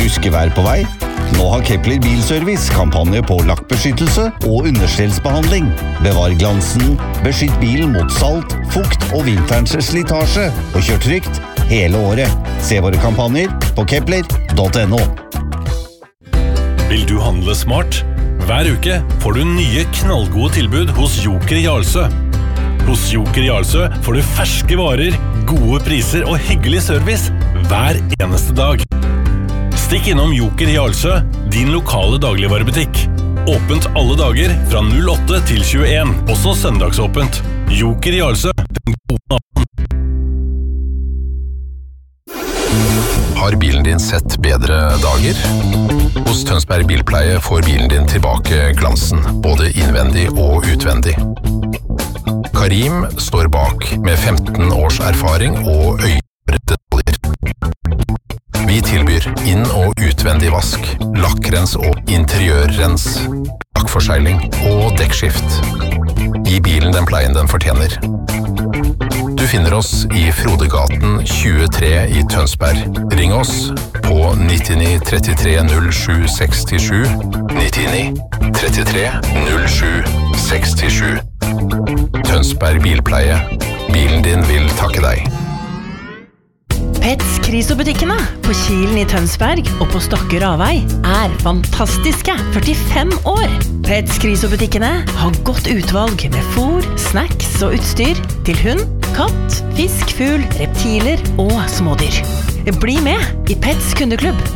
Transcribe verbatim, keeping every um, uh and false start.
Ruskevær på vei? Nå har Kepler Bilservice kampanje på lakkbeskyttelse og understellsbehandling. Bevar glansen, beskytt bilen mot salt, fukt og vinterens slitasje, og kjør trygt hele året. Se våre kampanjer på kepler punktum no. Vil du handle smart? Hver uke får du nye knallgode tilbud hos Joker Jarlsø. Hos Joker Jarlsø får du ferske varer, gode priser og hyggelig service hver eneste dag. Stikk innom Joker Jarlsø, din lokale dagligvarebutikk. Åpent alle dager fra null åtte til tjueen, også søndagsåpent. Joker Jarlsø, den gode navn. Har bilen din sett bedre dager? Hos Tønsberg Bilpleie får bilen din tilbake glansen, både innvendig og utvendig. Karim står bak med femten års erfaring og øyebredde detaljer. Vi tilbyr inn- og utvendig vask, lakkrens og interiørrens, lakkforsegling og dekkskift. Gi bilen den pleien den fortjener. Du finner oss i Frodegaten tjuetre i Tønsberg. Ring oss på nittini trettitre null sju sekstisju, nittini trettitre null sju sekstisju. Tønsberg Bilpleie. Bilen din vil takke deg. Pets Kriso-butikkene på Kilen i Tønsberg og på Stokke Ravei er fantastiske førtifem år. Pets Kriso-butikkene har godt utvalg med fôr, snacks og utstyr til hund, katt, fisk, fugl, reptiler og smådyr. Bli med i Pets kundeklubb.